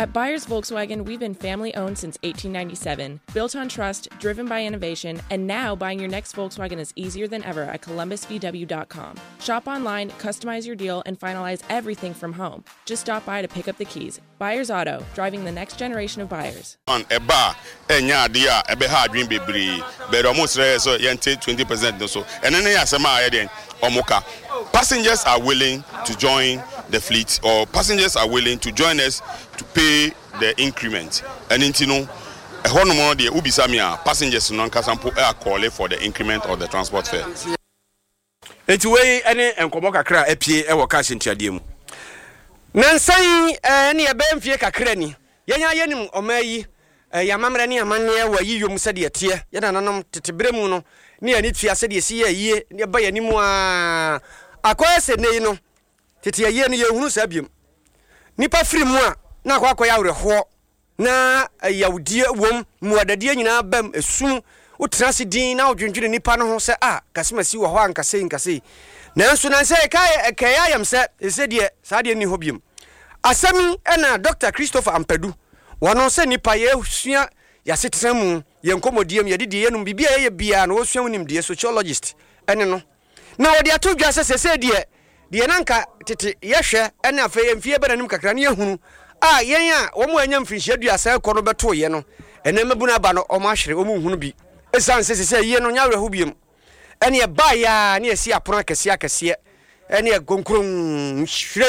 At Byers Volkswagen, we've been family-owned since 1897, built on trust, driven by innovation, and now buying your next Volkswagen is easier than ever at columbusvw.com. Shop online, customize your deal, and finalize everything from home. Just stop by to pick up the keys. Byers Auto, driving the next generation of buyers. On a bar, enya dia ebe ha dream bebre, but almost so yente 20% so. And then yasema ayeden omoka. Passengers are willing to join the fleet, or passengers are willing to join us to pay the increment. And intino a honomo de ubisamia passengers non kasampo are calling for the increment of the transport fare. It's way any enkomo kakra apie e wo cash ntiade mu. Nansan ne ebemfie kakra ni. Yenya yenim omayi yamamre ne amane wa yiyom sede tie. Ye nananom tetebremu no ne ani tua sede si yie ne ba yanimu a akoyese nei no tete yie no ye hunu sabiem. Nipa firi mu a na akwa ya werho na yawdie wom muadade nyina bam esum utrase din na odwendwene nipa no ho se kasemasi wo ho ankase nanso nanse kaya yam se de saade ni hobiem asami na Dr. Christopher Ampadu wono se nipa ye sua ya setremu ye nkomodiem ye de yenum bibia ye bia na wo sua wonim de sociologist ene no na wo de atodwa se de nanka tete yehwe ene afa ye mfie beranim kakra ne yehunu yen a wo mo anya mfinhia aduasa ko no beto ye no ene mabuna ba no o ma hwere o mu hunu bi esan se ye no nya werho biem ene ye ba ya ne esi apron akese ene ye gonkron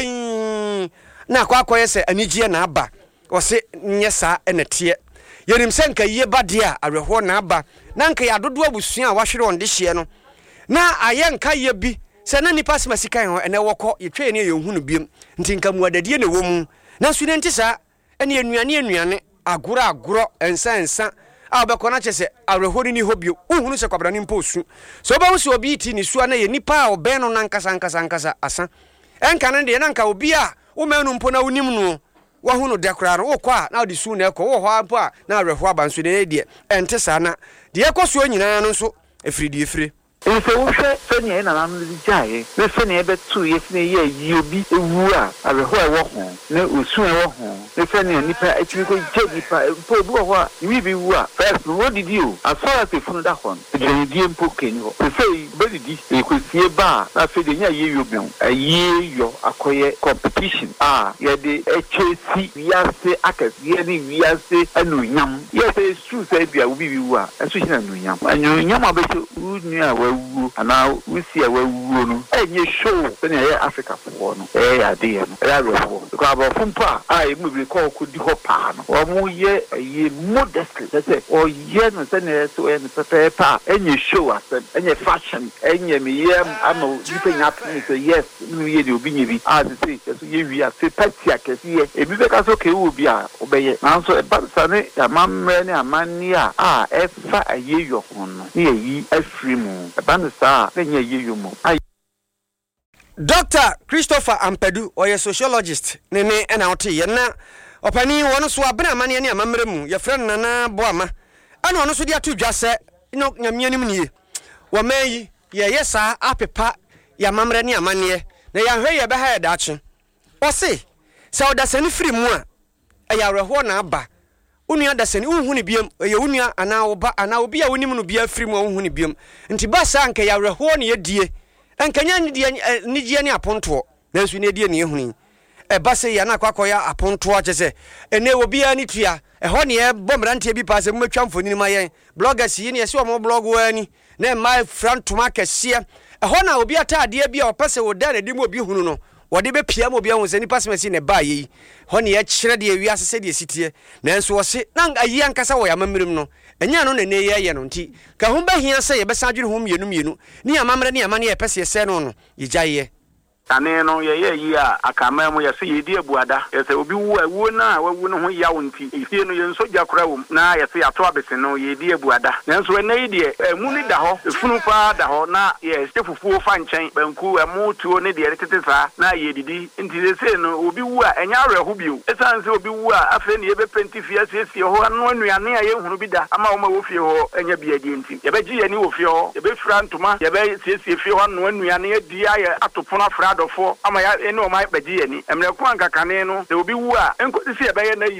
hweren na akwa se anigye na aba o se nye sa ene tie yenim se nka ye ba de a awerho na aba na nka ya dodo abusua a wahwere on de hye no na ayenka ye bi se na nipa semasikan ho ene wokọ yetwe ne ye hunu biem nti nka muadadie ne wo mu na student sa ene enuane agoro ensa abekọ na chese awrehori ni hobio uhunu se kwabra ni mposu so ba wusi obi ti ni suwa na ye nipa a oben no nankasa asa enka ne de nanka obi a wo manu mpo na wonim no wahunu dekra no wokọ na odi su na ekọ wo ho ampo a na awreho abanso de de ente sa na de ekoso nyina no so efiri If you say, Sonia and I'm Jay, the Sonia bet 2 years in a year, you be a woo, a whole walk home, no soon walk home. The Sonia Nipper actually go jelly for Boa, you be woo. First, what did you? As far as the phone that one, the Jadian Pokin, to say, but you could see a bar, after the year you build, a year your acquire competition. Yeah, the HAC, we are say, Akas, we are say, a new yam. Yes, it's true, say, we will be woo, a switching a new yam. And you yam, I bet you near. And now we see a well, and you show Africa for no, dear, because Fumpa, I maybe call could do pan or more ye modestly, that's it, or yen and so and prepare and you show us and your fashion and your I'm keeping up and say yes, you'll be as I say, we are say Petia, yes, if you make okay, will be obey it. Now so about Sunday, a mania, a year your own, ye a free moon. Dr. Christopher Ampadu or a sociologist nene and out here na opani one so abena mane ne amamremu your friend Nana Boama and ono so dia to dwa se no nyamianim nie wo mayi ye yesa apepa ya mamre ne amane na ya hwe ye be ha dachi o se odasani firi mu a ya reho na aba Unia dasani unhuni biem ye unia ana oba ana obi a wonim no bia firi mu unhuni biem nti ba sa anka ya reho ne ye die anka nya ne die ne aponto nanso ne die ne ehuni e ba se ya na kwakoya aponto achese ene obi a ne tua e ho ne e bomrante bi pa se metwa mfoni ma yen bloggers yi ne ye se o mo blog wani na my front to market sia e ho na obi atade bia opese wo da ne obi hunu no wode be pia mo bia ho se ni pasmasi ne ba yi ho ne ye kyere de wi asese de sitie nanso wo se na ayi ankasa wo ya mammirim no enya no ne ye no nti ka ho ba hia se ye be sadwene ho mienu ni amamre ne amane ye pese ye se no no ye gyaye ane no ye akama mu ye se ye di abuada ye se obi wu na wawu no ho ya wonti ifie no ye nso gya kora wo na ye se ato abese no ye di abuada nanso na yi de mu ni da ho funu pa da ho na ye se fufuo fa nchen banku emu tuo ne de tete sa na ye didi nti ye se no obi wu a enya areho bio esan se obi wu a afa ne ye be penti fie se ho anu anuane a ye hunu bi da ama wo ma wo fie ho enya bia di nti ye be gi ye ni wo fie ho ye be fra ntoma ye be se fie ho anu anuane ye di aye atopona fra dofo ama ya ene o mai baji ani emre ko anka kane no se obi wu a enko si ebe ye na